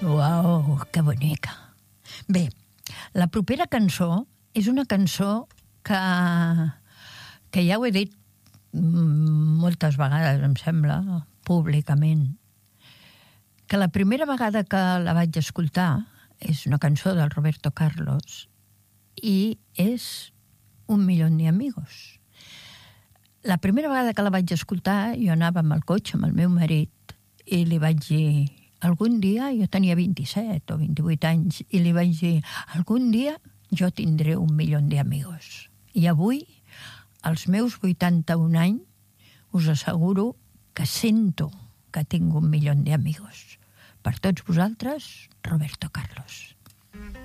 Uau, que bonica. Bé, la propera cançó és una cançó que ja ho he dit moltes vegades, em sembla, públicament, que la primera vegada que la vaig escoltar és una cançó del Roberto Carlos i és Un millón de amigos. La primera vegada que la vaig escoltar, jo anava amb el cotxe amb el meu marit i li vaig dir, algun dia, jo tenia 27 o 28 anys, i li vaig dir, algun dia jo tindré un millón de amigos. I avui, als meus 81 anys, us asseguro que sento que tinc un millón de amigos. Per tots vosaltres, Roberto Carlos.